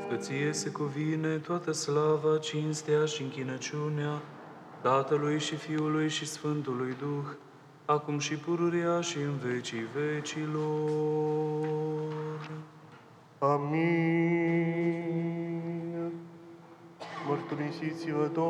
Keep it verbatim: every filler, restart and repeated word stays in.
că ție se cuvine toată slava, cinstea și închinăciunea Tatălui și Fiului și Sfântului Duh, acum și pururea și în vecii vecilor. Amin. Mărturisiți-vă, Domnul.